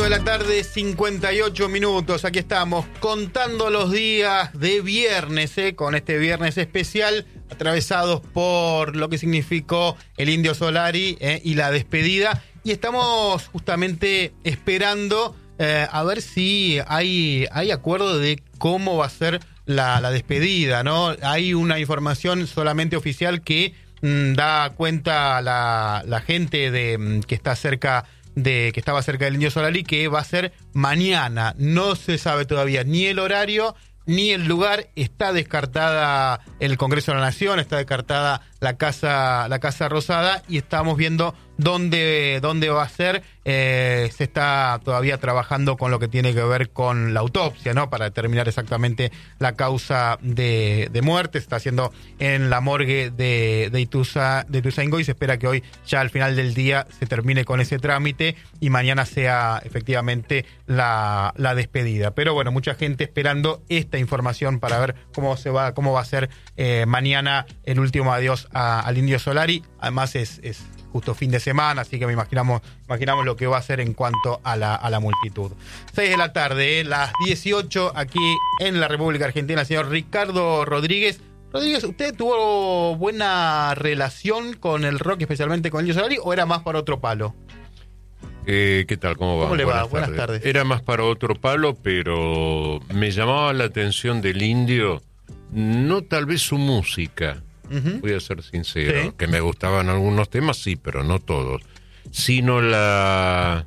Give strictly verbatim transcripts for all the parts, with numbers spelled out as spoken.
de la tarde, cincuenta y ocho minutos. Aquí estamos contando los días de viernes, ¿eh? Con este viernes especial, atravesados por lo que significó el Indio Solari ¿eh? y la despedida. Y estamos justamente esperando eh, a ver si hay, hay acuerdo de cómo va a ser la, la despedida, ¿no? Hay una información solamente oficial que mmm, da cuenta la, la gente de mmm, que está cerca de que estaba cerca del Indio Solari, que va a ser mañana. No se sabe todavía ni el horario ni el lugar. Está descartada el Congreso de la Nación, está descartada la Casa, la Casa Rosada, y estamos viendo dónde, dónde va a ser. Eh, se está todavía trabajando con lo que tiene que ver con la autopsia, ¿no? Para determinar exactamente la causa de, de muerte. Se está haciendo en la morgue de, de Ituza, de Ituzaingó, se espera que hoy, ya al final del día, se termine con ese trámite y mañana sea efectivamente la, la despedida. Pero bueno, mucha gente esperando esta información para ver cómo se va, cómo va a ser eh, mañana el último adiós a, al Indio Solari. Además es, es justo fin de semana, así que me imaginamos, imaginamos lo que va a hacer en cuanto a la, a la multitud. seis de la tarde, ¿eh? Las dieciocho, aquí en la República Argentina. Señor Ricardo Rodríguez. Rodríguez, ¿usted tuvo buena relación con el rock, especialmente con el Indio Solari, o era más para otro palo? Eh, ¿Qué tal? ¿Cómo va? ¿Cómo le va? Buenas, Buenas tardes. tardes. Era más para otro palo, pero me llamaba la atención del Indio, no tal vez su música, uh-huh. voy a ser sincero, sí. que me gustaban algunos temas, sí, pero no todos, sino la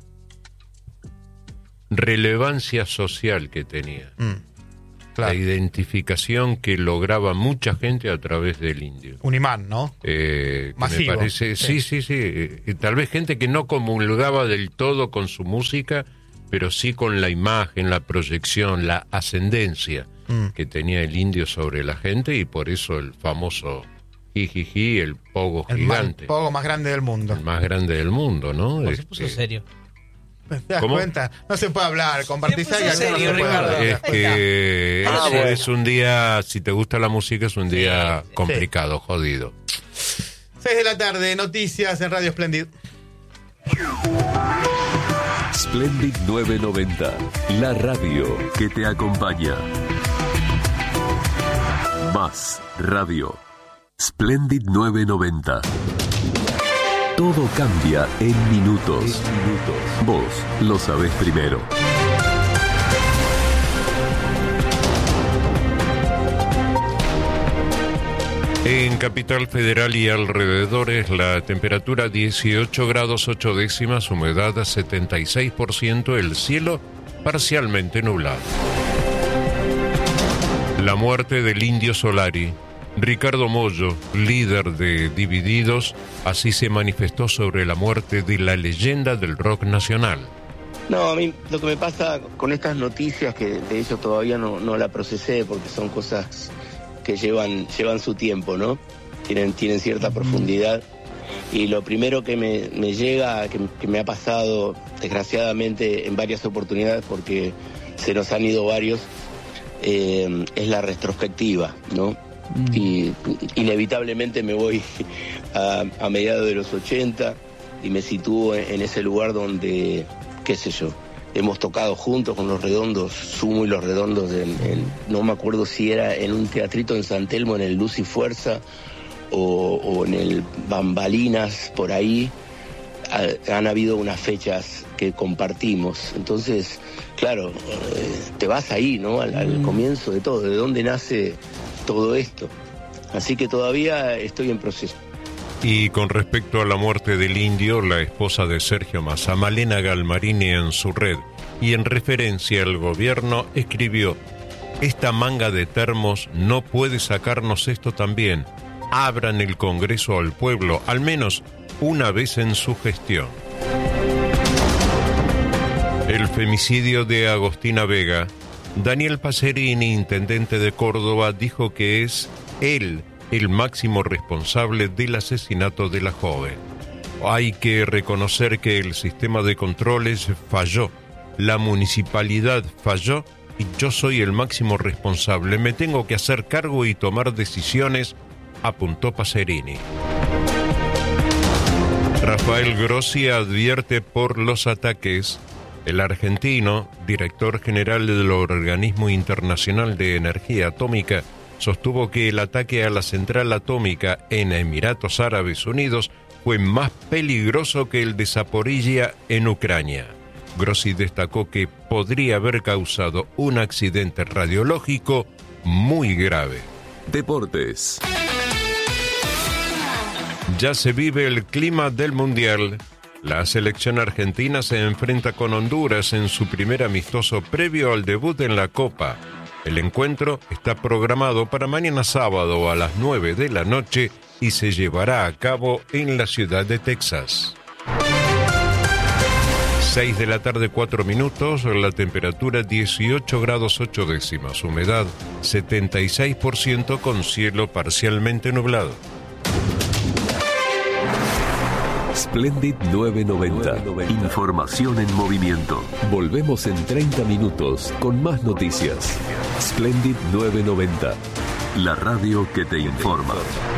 relevancia social que tenía. Mm. Claro. La identificación que lograba mucha gente a través del Indio. Un imán, ¿no? Eh, Masivo. Me parece, sí, sí, sí. sí. Eh, tal vez gente que no comulgaba del todo con su música, pero sí con la imagen, la proyección, la ascendencia mm. que tenía el Indio sobre la gente, y por eso el famoso jijiji, el pogo el gigante. El pogo más grande del mundo. El más grande del mundo, ¿no? Se este... puso serio. ¿Te das ¿Cómo? cuenta? No se puede hablar, compartir algo. no se puede hablar. Es que ah, es, bueno. es un día, si te gusta la música, es un día sí, complicado, sí. jodido. seis de la tarde, noticias en Radio Splendid. Splendid novecientos noventa, la radio que te acompaña. Más radio. Splendid novecientos noventa. Todo cambia en minutos. En minutos. Vos lo sabés primero. En Capital Federal y alrededores, la temperatura dieciocho grados ocho décimas, humedad setenta y seis por ciento, el cielo parcialmente nublado. La muerte del Indio Solari. Ricardo Mollo, líder de Divididos, así se manifestó sobre la muerte de la leyenda del rock nacional. No, a mí lo que me pasa con estas noticias, que de hecho todavía no, no la procesé porque son cosas que llevan, llevan su tiempo, ¿no? Tienen, tienen cierta profundidad. Y lo primero que me, me llega, que, que me ha pasado desgraciadamente en varias oportunidades, porque se nos han ido varios, eh, es la retrospectiva, ¿no? Mm. Y inevitablemente me voy a, a mediados de los ochenta y me sitúo en, en ese lugar donde, qué sé yo, hemos tocado juntos con Los Redondos, Sumo y Los Redondos, en, en, no me acuerdo si era en un teatrito en San Telmo, en el Luz y Fuerza, o, o en el Bambalinas, por ahí. Ha, han habido unas fechas que compartimos. Entonces, claro, eh, te vas ahí, ¿no? Al, al comienzo de todo, de dónde nace todo esto. Así que todavía estoy en proceso. Y con respecto a la muerte del Indio, la esposa de Sergio Massa, Malena Galmarini, en su red y en referencia al gobierno, escribió: esta manga de termos no puede sacarnos esto también. Abran el Congreso al pueblo, al menos una vez en su gestión. El femicidio de Agostina Vega. Daniel Pacerini, intendente de Córdoba, dijo que es él el máximo responsable del asesinato de la joven. Hay que reconocer que el sistema de controles falló, la municipalidad falló y yo soy el máximo responsable. Me tengo que hacer cargo y tomar decisiones, apuntó Pacerini. Rafael Grossi advierte por los ataques. El argentino, director general del Organismo Internacional de Energía Atómica, sostuvo que el ataque a la central atómica en Emiratos Árabes Unidos fue más peligroso que el de Zaporizhia en Ucrania. Grossi destacó que podría haber causado un accidente radiológico muy grave. Deportes. Ya se vive el clima del Mundial. La selección argentina se enfrenta con Honduras en su primer amistoso previo al debut en la Copa. El encuentro está programado para mañana sábado a las nueve de la noche y se llevará a cabo en la ciudad de Texas. seis de la tarde, cuatro minutos, la temperatura dieciocho grados ocho décimas, humedad setenta y seis por ciento con cielo parcialmente nublado. Splendid novecientos noventa. Información en movimiento. Volvemos en treinta minutos con más noticias. Splendid novecientos noventa. La radio que te informa.